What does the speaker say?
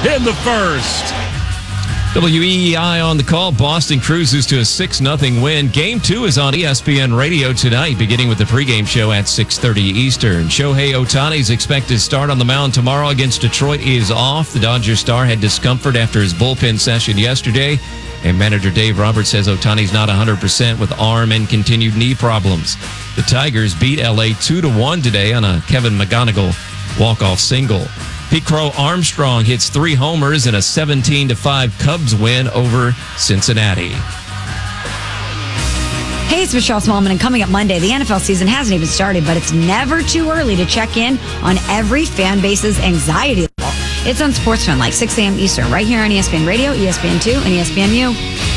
in the first. WEEI on the call. Boston cruises to a 6-0 win. Game 2 is on ESPN Radio tonight, beginning with the pregame show at 6:30 Eastern. Shohei Ohtani's expected start on the mound tomorrow against Detroit is off. The Dodgers star had discomfort after his bullpen session yesterday, and manager Dave Roberts says Ohtani's not 100% with arm and continued knee problems. The Tigers beat LA 2-1 today on a Kevin McGonigal walk-off single. Pete Crow Armstrong hits 3 homers in a 17-5 Cubs win over Cincinnati. Hey, it's Michelle Smallman, and coming up Monday, the NFL season hasn't even started, but it's never too early to check in on every fan base's anxiety level. It's on SportsFan, like 6 a.m. Eastern, right here on ESPN Radio, ESPN2, and ESPNU.